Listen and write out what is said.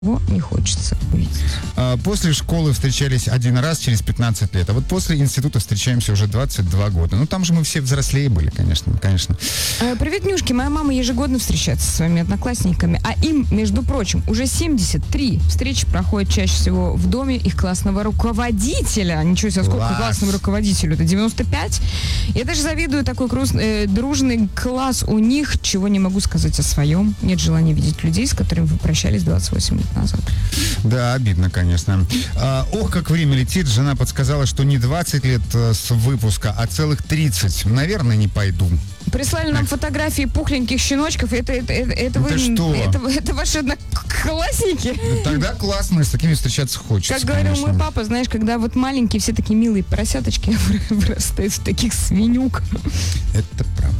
не хочется увидеть. После школы встречались один раз через 15 лет, а вот после института встречаемся уже 22 года. Ну, там же мы все взрослее были, конечно. Привет, Нюшки. Моя мама ежегодно встречается со своими одноклассниками, а им, между прочим, уже 73. Встречи проходят чаще всего в доме их классного руководителя. Ничего себе, сколько классному руководителю? Это 95? Я даже завидую такой дружный класс у них, чего не могу сказать о своем. Нет желания видеть людей, с которыми вы прощались 28 лет назад. Да, обидно, конечно. Ох, как время летит. Жена подсказала, что не 20 лет с выпуска, а целых 30. Наверное, не пойду. Прислали нам фотографии пухленьких щеночков. Это вы... что? Это ваши одноклассники? Тогда классно, с такими встречаться хочется. Как говорил мой папа, знаешь, когда вот маленькие все такие милые поросяточки вырастают в таких свинюк. Это правда.